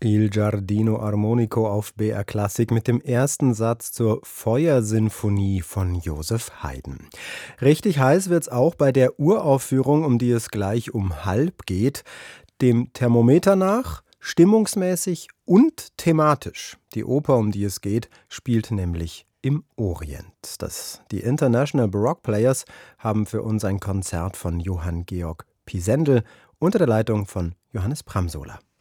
Il Giardino Armonico auf BR Klassik mit dem ersten Satz zur Feuersinfonie von Joseph Haydn. Richtig heiß wird's auch bei der Uraufführung, um die es gleich um 12:30 geht. Dem Thermometer nach, stimmungsmäßig und thematisch. Die Oper, um die es geht, spielt nämlich im Orient. Die International Baroque Players haben für uns ein Konzert von Johann Georg Pisendel unter der Leitung von Johannes Pramsola.